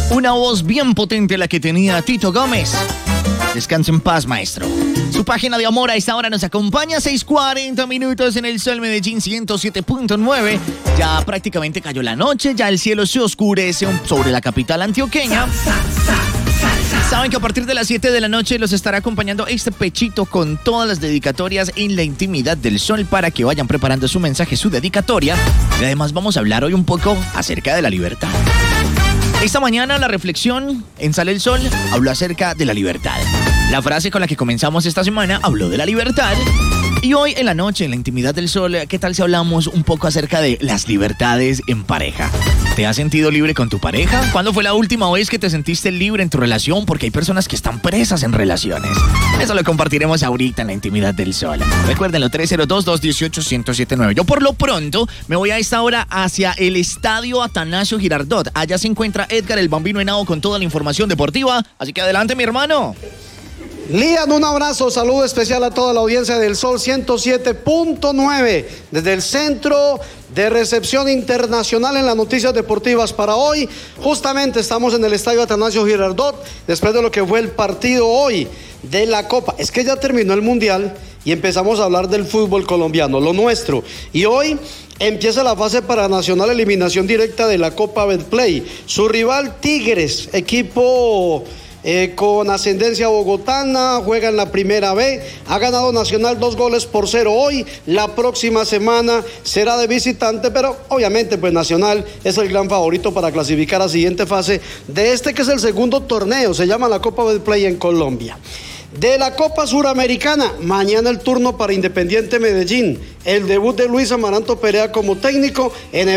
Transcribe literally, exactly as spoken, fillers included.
Una voz bien potente la que tenía Tito Gómez. Descanse en paz, maestro. Su página de amor a esta hora nos acompaña. seis cuarenta minutos en el Sol Medellín ciento siete punto nueve. Ya prácticamente cayó la noche, ya el cielo se oscurece sobre la capital antioqueña. Saben que a partir de las siete de la noche los estará acompañando este pechito con todas las dedicatorias en la intimidad del Sol para que vayan preparando su mensaje, su dedicatoria. Y además vamos a hablar hoy un poco acerca de la libertad. Esta mañana la reflexión en Sale el Sol habló acerca de la libertad. La frase con la que comenzamos esta semana habló de la libertad. Y hoy en la noche, en la intimidad del Sol, ¿qué tal si hablamos un poco acerca de las libertades en pareja? ¿Te has sentido libre con tu pareja? ¿Cuándo fue la última vez que te sentiste libre en tu relación? Porque hay personas que están presas en relaciones. Eso lo compartiremos ahorita en la intimidad del Sol. Recuérdenlo, tres cero dos, dos uno ocho, uno cero siete nueve. Yo por lo pronto me voy a esta hora hacia el Estadio Atanasio Girardot. Allá se encuentra Edgar el Bambino Henao con toda la información deportiva. Así que adelante, mi hermano. Lian, un abrazo, saludo especial a toda la audiencia del Sol ciento siete punto nueve desde el Centro de Recepción Internacional en las noticias deportivas para hoy. Justamente estamos en el Estadio Atanasio Girardot después de lo que fue el partido hoy de la Copa. Es que ya terminó el Mundial y empezamos a hablar del fútbol colombiano, lo nuestro. Y hoy empieza la fase para Nacional, eliminación directa de la Copa Betplay. Su rival Tigres, equipo Eh, con ascendencia bogotana, juega en la primera B, ha ganado Nacional dos goles por cero hoy. La próxima semana será de visitante, pero obviamente pues Nacional es el gran favorito para clasificar a la siguiente fase de este que es el segundo torneo, se llama la Copa Betplay en Colombia. De la Copa Suramericana, mañana el turno para Independiente Medellín, el debut de Luis Amaranto Perea como técnico en el